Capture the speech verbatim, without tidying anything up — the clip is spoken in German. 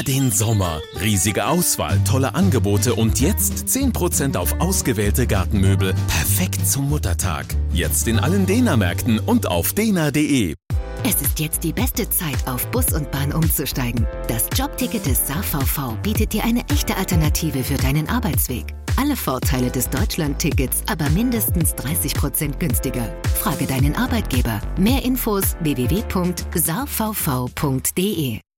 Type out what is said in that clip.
Feier den Sommer. Riesige Auswahl, tolle Angebote und jetzt zehn Prozent auf ausgewählte Gartenmöbel. Perfekt zum Muttertag. Jetzt in allen Dena-Märkten und auf dena punkt de. Es ist jetzt die beste Zeit, auf Bus und Bahn umzusteigen. Das Jobticket des S A V V bietet dir eine echte Alternative für deinen Arbeitsweg. Alle Vorteile des Deutschland-Tickets, aber mindestens dreißig Prozent günstiger. Frage deinen Arbeitgeber. Mehr Infos w w w punkt s a v v punkt de.